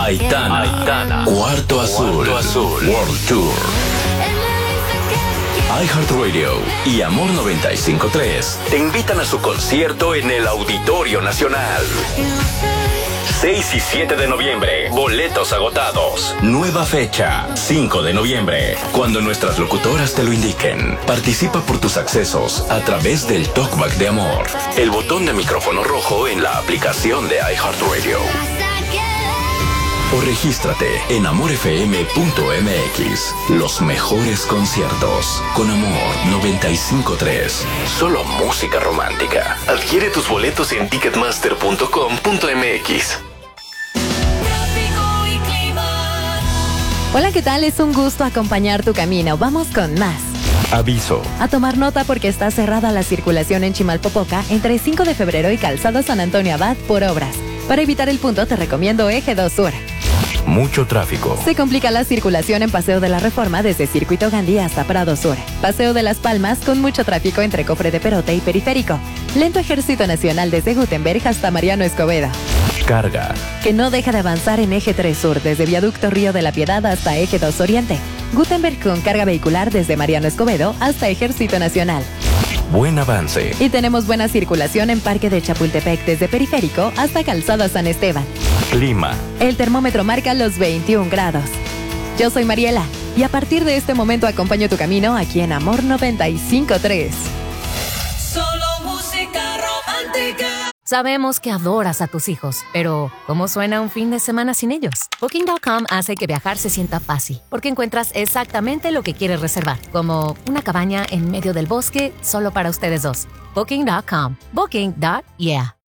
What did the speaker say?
Aitana. Cuarto Azul. World Tour. iHeartRadio y Amor 95.3 te invitan a su concierto en el Auditorio Nacional. 6 y 7 de noviembre, boletos agotados. Nueva fecha, 5 de noviembre, cuando nuestras locutoras te lo indiquen. Participa por tus accesos a través del Talkback de Amor. El botón de micrófono rojo en la aplicación de iHeartRadio. O regístrate en amorfm.mx. Los mejores conciertos con Amor 95.3. Solo música romántica. Adquiere tus boletos en ticketmaster.com.mx. Hola, ¿qué tal? Es un gusto acompañar tu camino. Vamos con más. Aviso. A tomar nota porque está cerrada la circulación en Chimalpopoca entre 5 de febrero y Calzada San Antonio Abad por obras. Para evitar el punto te recomiendo Eje 2 Sur. Mucho tráfico. Se complica la circulación en Paseo de la Reforma desde Circuito Gandhi hasta Prado Sur. Paseo de las Palmas con mucho tráfico entre Cofre de Perote y Periférico. Lento Ejército Nacional desde Gutenberg hasta Mariano Escobedo. Carga. Que no deja de avanzar en Eje 3 Sur desde Viaducto Río de la Piedad hasta Eje 2 Oriente. Gutenberg con carga vehicular desde Mariano Escobedo hasta Ejército Nacional. Buen avance. Y tenemos buena circulación en Parque de Chapultepec desde Periférico hasta Calzada San Esteban. Clima. El termómetro marca los 21 grados. Yo soy Mariela y a partir de este momento acompaño tu camino aquí en Amor 95.3. Solo música romántica. Sabemos que adoras a tus hijos, pero ¿cómo suena un fin de semana sin ellos? Booking.com hace que viajar se sienta fácil, porque encuentras exactamente lo que quieres reservar, como una cabaña en medio del bosque solo para ustedes dos. Booking.com. Booking.yeah.